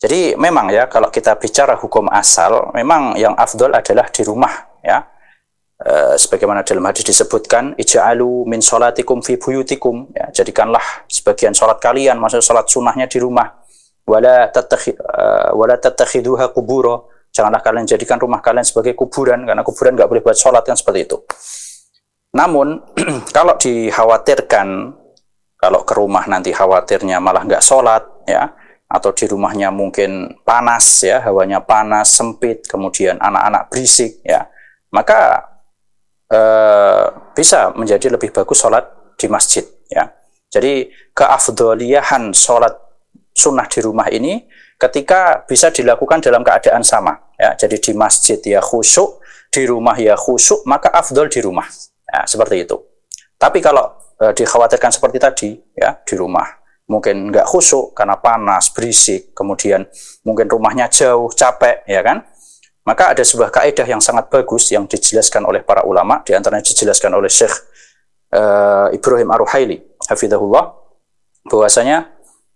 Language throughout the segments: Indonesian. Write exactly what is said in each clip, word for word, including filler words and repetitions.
Jadi memang ya kalau kita bicara hukum asal, memang yang afdol adalah di rumah ya. E, sebagaimana dalam hadis disebutkan, ij'alu min sholatikum fi buyutikum, ya, jadikanlah sebagian sholat kalian, maksudnya sholat sunnahnya di rumah. Wala tattakhid uh, wala tattakhiduha qubura, janganlah kalian jadikan rumah kalian sebagai kuburan, karena kuburan nggak boleh buat sholat kan, seperti itu. Namun kalau dikhawatirkan, kalau ke rumah nanti khawatirnya malah nggak sholat ya, atau di rumahnya mungkin panas ya, hawanya panas, sempit, kemudian anak-anak berisik ya, maka eh, bisa menjadi lebih bagus sholat di masjid ya. Jadi keafdoliyahan sholat sunnah di rumah ini ketika bisa dilakukan dalam keadaan sama ya. Jadi di masjid ya khusyuk, di rumah ya khusyuk, maka afdol di rumah ya, seperti itu. Tapi kalau eh, dikhawatirkan seperti tadi ya, di rumah mungkin nggak khusyuk karena panas, berisik, kemudian mungkin rumahnya jauh, capek, ya kan? Maka ada sebuah kaidah yang sangat bagus yang dijelaskan oleh para ulama, di antaranya dijelaskan oleh Syekh uh, Ibrahim Ar-Ruhaili, hafizahullah, bahwasanya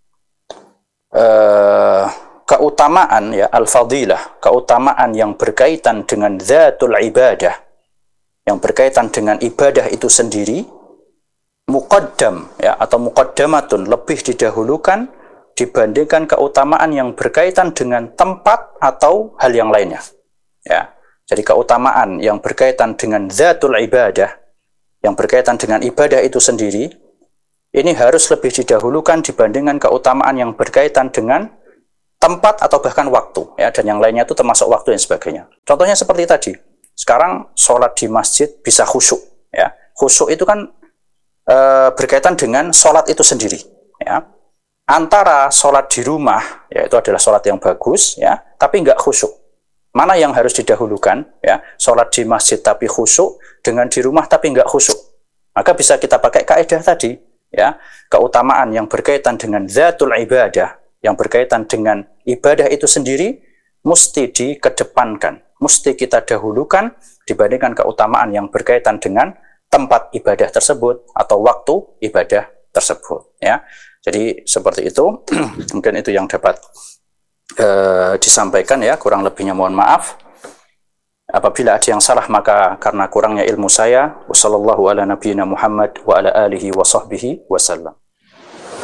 uh, keutamaan ya al-fadilah, keutamaan yang berkaitan dengan zatul ibadah, yang berkaitan dengan ibadah itu sendiri, muqaddam ya, atau muqaddamatun, lebih didahulukan dibandingkan keutamaan yang berkaitan dengan tempat atau hal yang lainnya ya. Jadi keutamaan yang berkaitan dengan zatul ibadah, yang berkaitan dengan ibadah itu sendiri, ini harus lebih didahulukan dibandingkan keutamaan yang berkaitan dengan tempat atau bahkan waktu ya, dan yang lainnya itu termasuk waktu dan sebagainya. Contohnya seperti tadi, sekarang sholat di masjid bisa khusyuk ya. Khusyuk itu kan E, berkaitan dengan sholat itu sendiri ya. Antara sholat di rumah ya, itu adalah sholat yang bagus ya, tapi nggak khusyuk. Mana yang harus didahulukan ya? Sholat di masjid tapi khusyuk dengan di rumah tapi nggak khusyuk. Maka bisa kita pakai kaidah tadi ya, keutamaan yang berkaitan dengan zatul ibadah, yang berkaitan dengan ibadah itu sendiri mesti dikedepankan, mesti kita dahulukan dibandingkan keutamaan yang berkaitan dengan tempat ibadah tersebut atau waktu ibadah tersebut ya. Jadi seperti itu. Mungkin itu yang dapat uh, disampaikan ya, kurang lebihnya mohon maaf. Apabila ada yang salah maka karena kurangnya ilmu saya. Wassallallahu ala nabiyyina Muhammad wa ala alihi wa sahbihi wasallam.